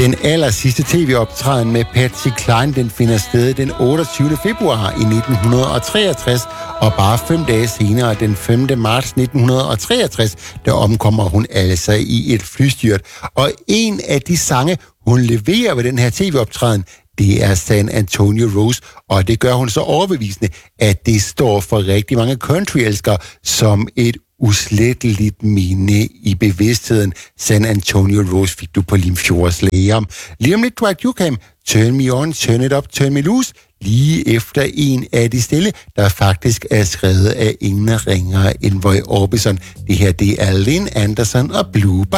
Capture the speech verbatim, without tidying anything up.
Den aller sidste tv-optræden med Patsy Cline, den finder sted den otteogtyvende februar i nitten treogtres, og bare fem dage senere, den femte marts nitten treogtres, der omkommer hun altså i et flystyrt. Og en af de sange, hun leverer ved den her tv-optræden, det er San Antonio Rose, og det gør hun så overbevisende, at det står for rigtig mange countryelskere som et usletteligt minde i bevidstheden. San Antonio Rose fik du på Limfjords Læger. Lige om lidt, Dwight Yoakam, Turn Me On, Turn It Up, Turn Me Loose, lige efter en af de stille, der faktisk er skrevet af ingen ringere end Roy Orbison. Det her, det er Lynn Anderson og Blue